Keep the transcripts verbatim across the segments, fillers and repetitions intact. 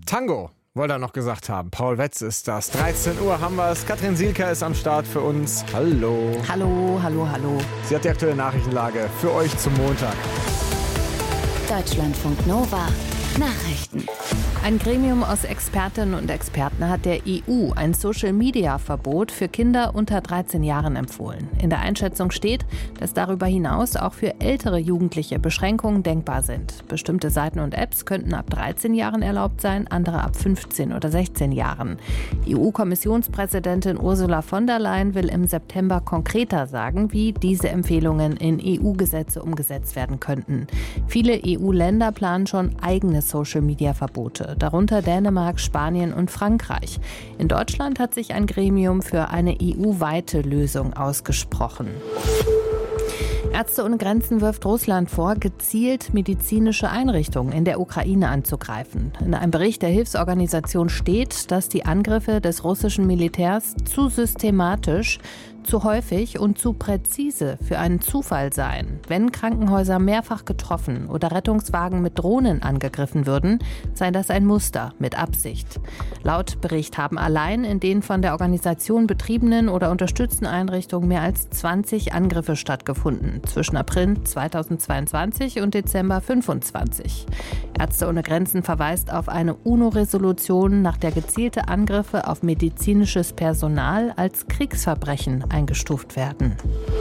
Tango, wollte er noch gesagt haben. Paul Wetz ist das. dreizehn Uhr haben wir es. Katrin Sielker ist am Start für uns. Hallo. Hallo, hallo, hallo. Sie hat die aktuelle Nachrichtenlage für euch zum Montag. Deutschlandfunk Nova. Nachrichten. Ein Gremium aus Expertinnen und Experten hat der E U ein Social-Media-Verbot für Kinder unter dreizehn Jahren empfohlen. In der Einschätzung steht, dass darüber hinaus auch für ältere Jugendliche Beschränkungen denkbar sind. Bestimmte Seiten und Apps könnten ab dreizehn Jahren erlaubt sein, andere ab fünfzehn oder sechzehn Jahren. E U-Kommissionspräsidentin Ursula von der Leyen will im September konkreter sagen, wie diese Empfehlungen in E U-Gesetze umgesetzt werden könnten. Viele E U-Länder planen schon eigene Social-Media-Verbote. Darunter Dänemark, Spanien und Frankreich. In Deutschland hat sich ein Gremium für eine E U-weite Lösung ausgesprochen. Ärzte ohne Grenzen wirft Russland vor, gezielt medizinische Einrichtungen in der Ukraine anzugreifen. In einem Bericht der Hilfsorganisation steht, dass die Angriffe des russischen Militärs zu systematisch, zu häufig und zu präzise für einen Zufall seien. Wenn Krankenhäuser mehrfach getroffen oder Rettungswagen mit Drohnen angegriffen würden, sei das ein Muster mit Absicht. Laut Bericht haben allein in den von der Organisation betriebenen oder unterstützten Einrichtungen mehr als zwanzig Angriffe stattgefunden zwischen April zweitausendzweiundzwanzig und Dezember fünfundzwanzig. Ärzte ohne Grenzen verweist auf eine UNO-Resolution, nach der gezielte Angriffe auf medizinisches Personal als Kriegsverbrechen eingestuft werden.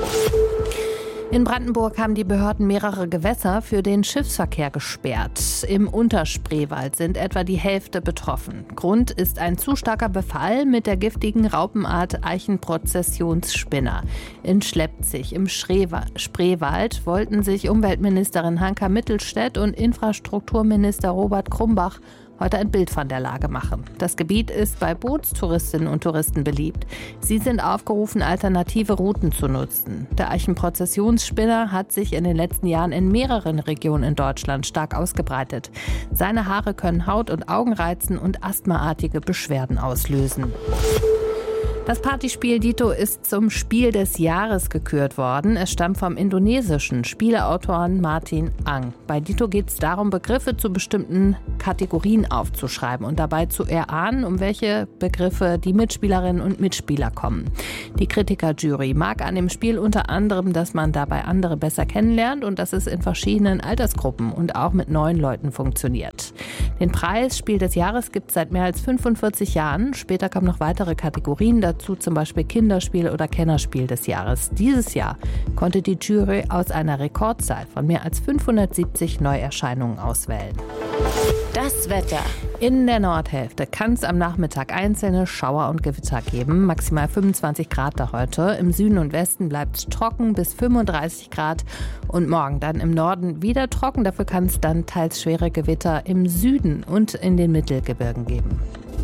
In Brandenburg haben die Behörden mehrere Gewässer für den Schiffsverkehr gesperrt. Im Unterspreewald sind etwa die Hälfte betroffen. Grund ist ein zu starker Befall mit der giftigen Raupenart Eichenprozessionsspinner. In Schleppzig im Spreewald wollten sich Umweltministerin Hanka Mittelstädt und Infrastrukturminister Robert Krumbach heute ein Bild von der Lage machen. Das Gebiet ist bei Bootstouristinnen und Touristen beliebt. Sie sind aufgerufen, alternative Routen zu nutzen. Der Eichenprozessionsspinner hat sich in den letzten Jahren in mehreren Regionen in Deutschland stark ausgebreitet. Seine Haare können Haut- und Augen reizen und asthmaartige Beschwerden auslösen. Das Partyspiel Dito ist zum Spiel des Jahres gekürt worden. Es stammt vom indonesischen Spieleautoren Martin Ang. Bei Dito geht es darum, Begriffe zu bestimmten Kategorien aufzuschreiben und dabei zu erahnen, um welche Begriffe die Mitspielerinnen und Mitspieler kommen. Die Kritikerjury mag an dem Spiel unter anderem, dass man dabei andere besser kennenlernt und dass es in verschiedenen Altersgruppen und auch mit neuen Leuten funktioniert. Den Preis Spiel des Jahres gibt es seit mehr als fünfundvierzig Jahren. Später kamen noch weitere Kategorien dazu. Dazu zum Beispiel Kinderspiel oder Kennerspiel des Jahres. Dieses Jahr konnte die Jury aus einer Rekordzahl von mehr als fünfhundertsiebzig Neuerscheinungen auswählen. Das Wetter. In der Nordhälfte kann es am Nachmittag einzelne Schauer und Gewitter geben. Maximal fünfundzwanzig Grad da heute. Im Süden und Westen bleibt es trocken bis fünfunddreißig Grad. Und morgen dann im Norden wieder trocken. Dafür kann es dann teils schwere Gewitter im Süden und in den Mittelgebirgen geben.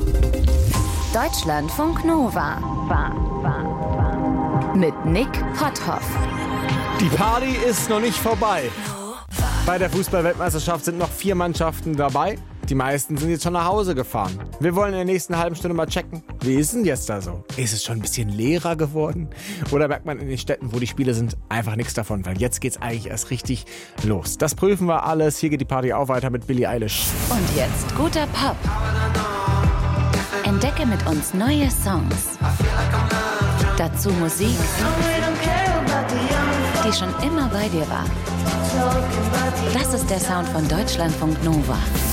Deutschlandfunk Nova. War, war, war. Mit Nick Potthoff. Die Party ist noch nicht vorbei. Bei der Fußball-Weltmeisterschaft sind noch vier Mannschaften dabei. Die meisten sind jetzt schon nach Hause gefahren. Wir wollen in der nächsten halben Stunde mal checken, wie ist denn jetzt da so? Ist es schon ein bisschen leerer geworden? Oder merkt man in den Städten, wo die Spiele sind, einfach nichts davon? Weil jetzt geht's eigentlich erst richtig los. Das prüfen wir alles. Hier geht die Party auch weiter mit Billie Eilish. Und jetzt guter Pop. Entdecke mit uns neue Songs. Dazu Musik, die schon immer bei dir war. Das ist der Sound von Deutschlandfunk Nova.